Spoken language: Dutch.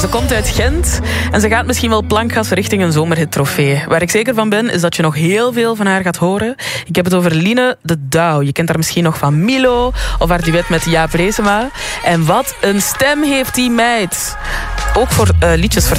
komt uit Gent en ze gaat misschien wel plankgassen richting een zomerhit-trofee. Waar ik zeker van ben, is dat je nog heel veel van haar gaat horen. Ik heb het over Line de Douw. Je kent haar misschien nog van Milo of haar duet met Jaap Reesema. En wat een stem heeft die meid. Ook voor liedjes